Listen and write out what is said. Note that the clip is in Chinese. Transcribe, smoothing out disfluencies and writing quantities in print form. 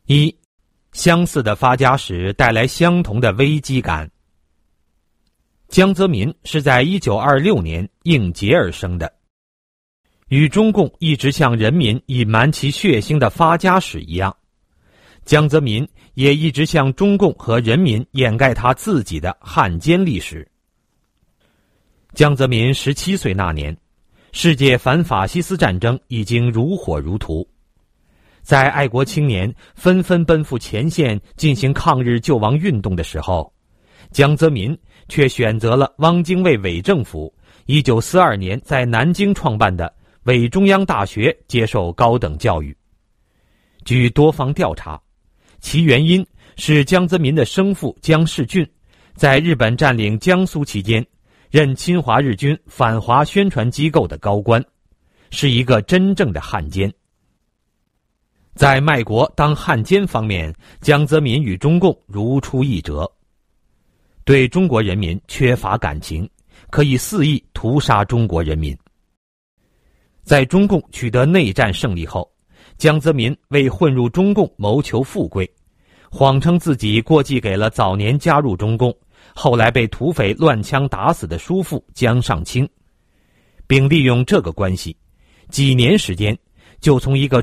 一，相似的发家史带来相同的危机感。江泽民是在1926年应节而生的，与中共一直向人民隐瞒其血腥的发家史一样，江泽民也一直向中共和人民掩盖他自己的汉奸历史。江泽民17岁那年，世界反法西斯战争已经如火如荼，在爱国青年纷纷奔赴前线进行抗日救亡运动的时候，江泽民却选择了汪精卫伪政府1942年在南京创办的伪中央大学接受高等教育。据多方调查，其原因是江泽民的生父江世俊在日本占领江苏期间任侵华日军反华宣传机构的高官，是一个真正的汉奸。在卖国当汉奸方面，江泽民与中共如出一辙，对中国人民缺乏感情，可以肆意屠杀中国人民。在中共取得内战胜利后，江泽民为混入中共谋求富贵，谎称自己过继给了早年加入中共后来被土匪乱枪打死的叔父江上清，并利用这个关系，几年时间就从一个